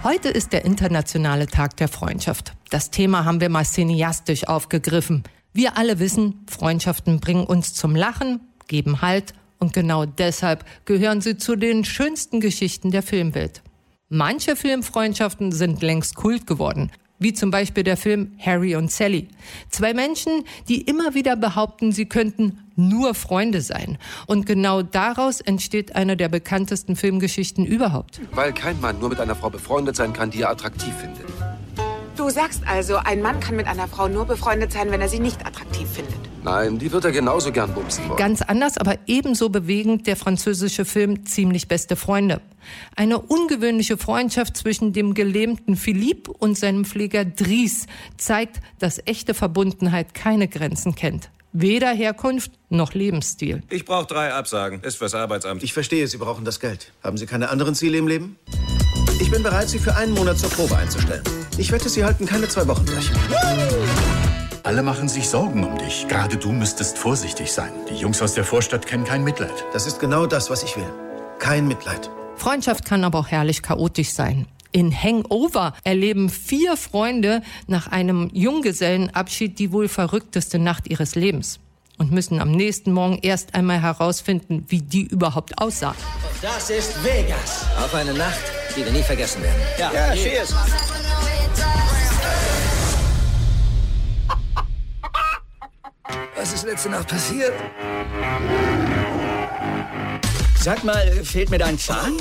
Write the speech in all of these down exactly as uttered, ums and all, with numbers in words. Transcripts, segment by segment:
Heute ist der internationale Tag der Freundschaft. Das Thema haben wir mal cineastisch aufgegriffen. Wir alle wissen, Freundschaften bringen uns zum Lachen, geben Halt und genau deshalb gehören sie zu den schönsten Geschichten der Filmwelt. Manche Filmfreundschaften sind längst Kult geworden, wie zum Beispiel der Film Harry und Sally. Zwei Menschen, die immer wieder behaupten, sie könnten nur Freunde sein. Und genau daraus entsteht eine der bekanntesten Filmgeschichten überhaupt. Weil kein Mann nur mit einer Frau befreundet sein kann, die er attraktiv findet. Du sagst also, ein Mann kann mit einer Frau nur befreundet sein, wenn er sie nicht attraktiv findet. Nein, die wird er genauso gern bumsen wollen. Ganz anders, aber ebenso bewegend der französische Film Ziemlich beste Freunde. Eine ungewöhnliche Freundschaft zwischen dem gelähmten Philippe und seinem Pfleger Dries zeigt, dass echte Verbundenheit keine Grenzen kennt. Weder Herkunft noch Lebensstil. Ich brauche drei Absagen. Ist fürs Arbeitsamt. Ich verstehe, Sie brauchen das Geld. Haben Sie keine anderen Ziele im Leben? Ich bin bereit, Sie für einen Monat zur Probe einzustellen. Ich wette, Sie halten keine zwei Wochen durch. Alle machen sich Sorgen um dich. Gerade du müsstest vorsichtig sein. Die Jungs aus der Vorstadt kennen kein Mitleid. Das ist genau das, was ich will. Kein Mitleid. Freundschaft kann aber auch herrlich chaotisch sein. In Hangover erleben vier Freunde nach einem Junggesellenabschied die wohl verrückteste Nacht ihres Lebens und müssen am nächsten Morgen erst einmal herausfinden, wie die überhaupt aussah. Das ist Vegas. Auf eine Nacht, die wir nie vergessen werden. Ja, ja, cheers. Was ist letzte Nacht passiert? Sag mal, fehlt mir dein Zahn?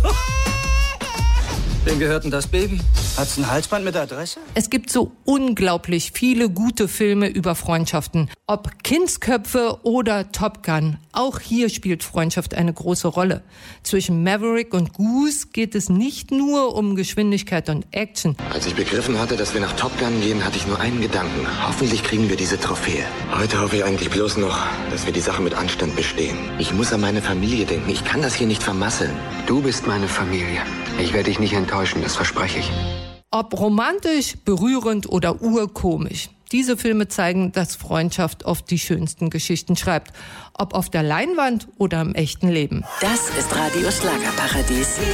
Wem gehört denn das Baby? Hat's ein Halsband mit Adresse? Es gibt so unglaublich viele gute Filme über Freundschaften. Ob Kindsköpfe oder Top Gun. Auch hier spielt Freundschaft eine große Rolle. Zwischen Maverick und Goose geht es nicht nur um Geschwindigkeit und Action. Als ich begriffen hatte, dass wir nach Top Gun gehen, hatte ich nur einen Gedanken. Hoffentlich kriegen wir diese Trophäe. Heute hoffe ich eigentlich bloß noch, dass wir die Sache mit Anstand bestehen. Ich muss an meine Familie denken. Ich kann das hier nicht vermasseln. Du bist meine Familie. Ich werde dich nicht enttäuschen, das verspreche ich. Ob romantisch, berührend oder urkomisch. Diese Filme zeigen, dass Freundschaft oft die schönsten Geschichten schreibt. Ob auf der Leinwand oder im echten Leben. Das ist Radio Schlagerparadies.